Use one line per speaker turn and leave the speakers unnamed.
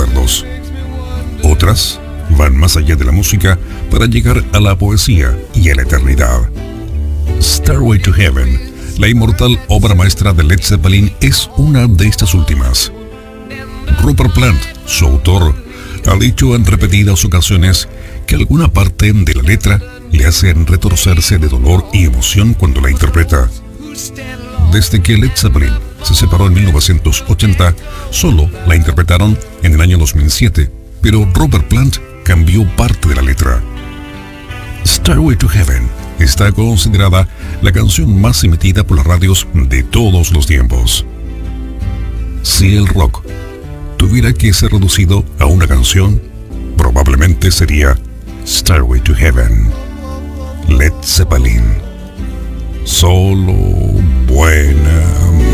recuerdos. Otras van más allá de la música para llegar a la poesía y a la eternidad. Stairway to Heaven, la inmortal obra maestra de Led Zeppelin, es una de estas últimas. Robert Plant, su autor, ha dicho en repetidas ocasiones que alguna parte de la letra le hacen retorcerse de dolor y emoción cuando la interpreta. Desde que Led Zeppelin se separó en 1980, solo la interpretaron en el año 2007, pero Robert Plant cambió parte de la letra. Stairway to Heaven está considerada la canción más emitida por las radios de todos los tiempos. Si el rock tuviera que ser reducido a una canción, probablemente sería Stairway to Heaven, Led Zeppelin. Solo buena